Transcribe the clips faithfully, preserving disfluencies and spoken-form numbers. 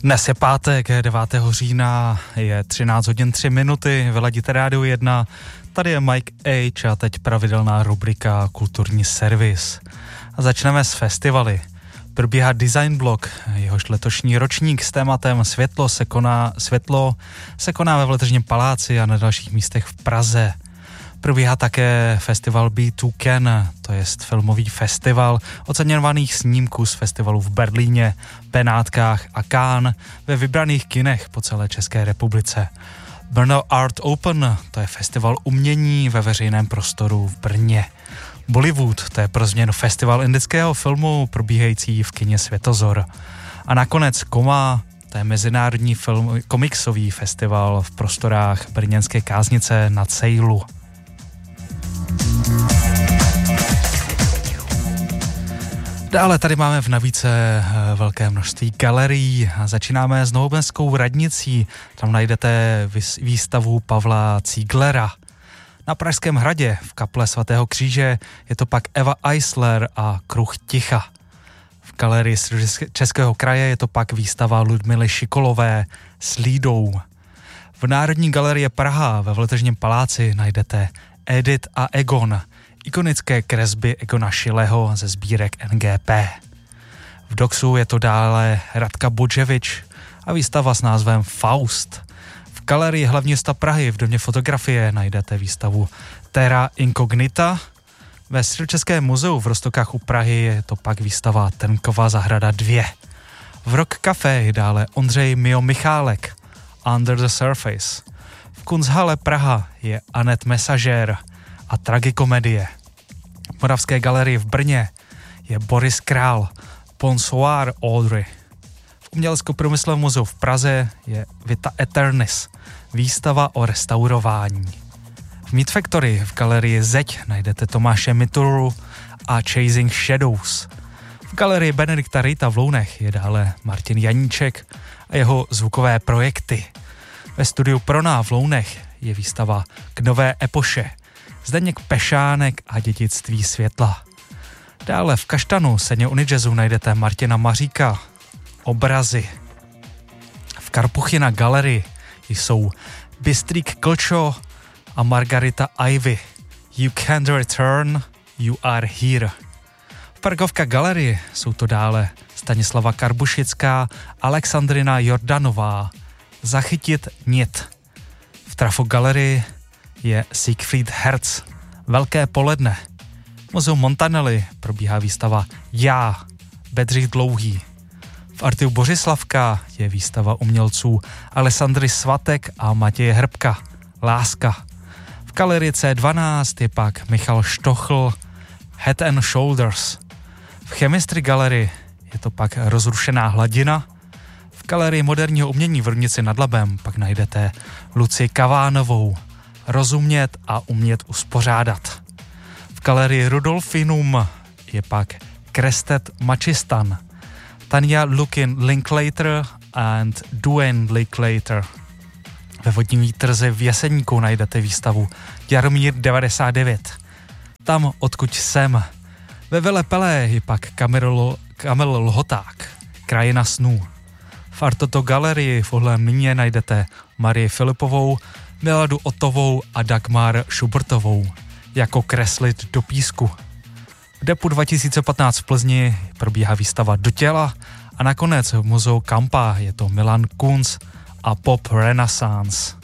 Dnes je pátek, devátého října, je třináct hodin tři minuty, vyladíte Rádio jedna, tady je Mike H a teď pravidelná rubrika Kulturní servis. A začneme s festivaly. Probíhá Design Block, jehož letošní ročník s tématem Světlo se koná, světlo se koná ve Veletržním paláci a na dalších místech v Praze. Probíhá také festival B two Can, to je filmový festival oceňovaných snímků z festivalů v Berlíně, Benátkách a Cannes ve vybraných kinech po celé České republice. Brno Art Open, to je festival umění ve veřejném prostoru v Brně. Bollywood, to je pro změnu festival indického filmu probíhající v kině Světozor. A nakonec Koma, to je mezinárodní film, komiksový festival v prostorách brněnské Káznice nad Sejlu. Dále tady máme v nabídce velké množství galerií. Začínáme s Novoměstskou radnicí. Tam najdete výstavu Pavla Cíglera. Na Pražském hradě v kaple svatého Kříže je to pak Eva Eisler a Kruh ticha. V galerii Českého kraje je to pak výstava Ludmily Šikolové s Lídou. V Národní galerii Praha ve Veletržním paláci najdete Edith a Egon, ikonické kresby Egona Schieleho ze sbírek N G P. V Doxu je to dále Radka Budževič a výstava s názvem Faust. V galerii hlavního města Prahy v domě fotografie najdete výstavu Terra Incognita. Ve Středočeském muzeu v Roztokách u Prahy je to pak výstava Trnková zahrada dva. V Rock Café je dále Ondřej Mio Michálek, Under the Surface. V Kunsthalle Praha je Anet Messager a tragikomedie. V Moravské galerii v Brně je Boris Král, Bonsoir Audrey. V Umělecko-průmyslovém muzeu v Praze je Vita Eternis, výstava o restaurování. V Meat Factory v galerii Zeď najdete Tomáše Mituru a Chasing Shadows. V galerii Benedikta Rejta v Lounech je dále Martin Janíček a jeho zvukové projekty. Ve studiu Prona v Lounech je výstava K nové epoše, Zdeněk Pešánek a dědictví světla. Dále v Kaštanu Seně Unijazzu najdete Martina Maříka, Obrazy. V Karpuchyna galerii jsou Bystrík Klčo a Margarita Ivy, You Can't Return, You Are Here. V Parkovka galerii jsou to dále Stanislava Karbušická, Alexandrina Jordanová, Zachytit nit. V Trafo galerii je Siegfried Herz, Velké poledne. V muzeu Montanelli probíhá výstava Já, Bedřich Dlouhý. V Artiu Bořislavka je výstava umělců Alessandry Svatek a Matěje Hrbka, Láska. V galerii C dvanáct je pak Michal Štochl, Head and Shoulders. V Chemistry galerii je to pak Rozrušená hladina. V galerii moderního umění v Rudnici nad Labem pak najdete Lucii Kavánovou, Rozumět a umět uspořádat. V galerii Rudolfinum je pak Krestet Machistan, Tanja Lukin Linklater and Duane Linklater. Ve Vodním výtrze v Jeseníku najdete výstavu Jaromír devadesát devět. Tam, odkud jsem. Ve Velepelé je pak Kamil, Kamil Lhoták, Krajina snů. V Artoto galerii v Uhlé najdete Marii Filipovou, Miladu Otovou a Dagmar Šubertovou jako Kreslit do písku. V Depu dva tisíce patnáct v Plzni probíhá výstava Do těla a nakonec v muzeu Kampa je to Milan Kunz a Pop Renaissance.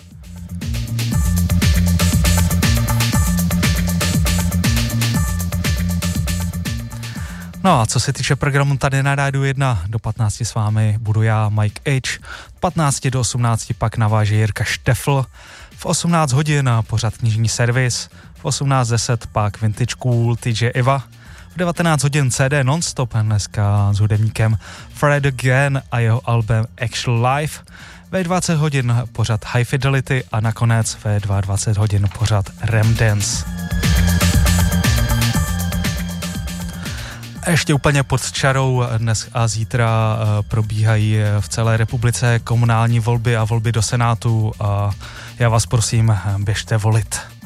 No a co se týče programu tady na Rádiu jedna, do patnácti s vámi budu já, Mike H. patnácti do osmnácti pak naváže Jirka Štefl. V osmnáct hodin pořad knižní servis, v osmnáct deset pak Vintage Cool T J Eva, v devatenáct hodin C D Nonstop dneska s hudebníkem Fred Again a jeho album Actual Life, ve dvacet hodin pořad High Fidelity a nakonec ve dvacet dva hodin pořad Rem Dance. Ještě úplně pod čarou dnes a zítra probíhají v celé republice komunální volby a volby do Senátu a já vás prosím, běžte volit.